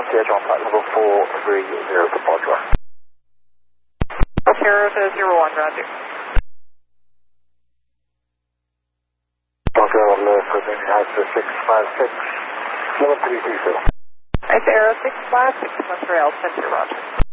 the edge on flight level 430 for Boswell. 001, roger. Boswell on low equipment has 656, level 330. Ice Aero 656, Montreal, Center, roger.